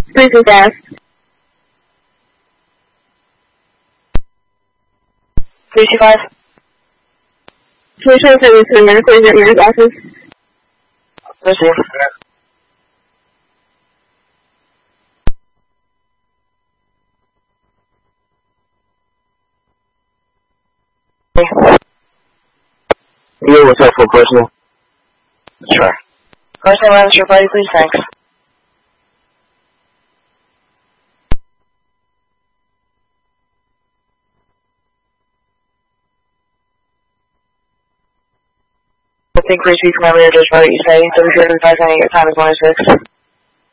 Please be fast. 325. Please transfer this to the medical examiner's office. Receive. Yeah, what's up for personal? Sure. Personal around your body, please, thanks. I think we speak from my rear just what you say, 33 5 your time is 106.